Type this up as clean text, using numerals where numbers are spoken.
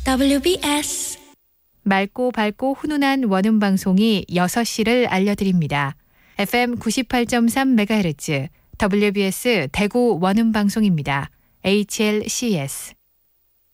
WBS 맑고 밝고 훈훈한 원음 방송이 6시를 알려드립니다. FM 98.3MHz WBS 대구 원음 방송입니다. HLCS